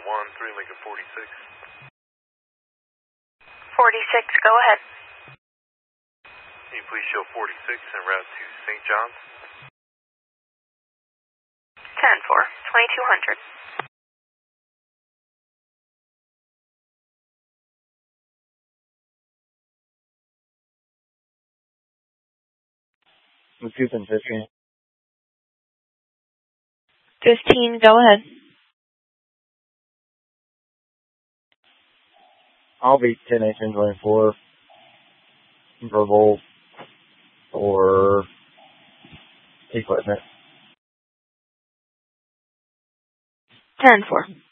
3 Lincoln 46. 46, go ahead. Can you please show 46 en route to St. John's? 10-4, 2200. Let's do some 15. 15, go ahead. I'll be 10-18-24 verbal or equipment. 10-4.